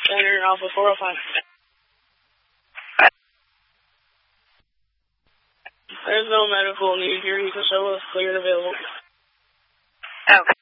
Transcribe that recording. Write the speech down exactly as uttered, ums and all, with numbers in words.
Center Alpha four oh five. There's no medical need here. You can show us clear and available. Okay.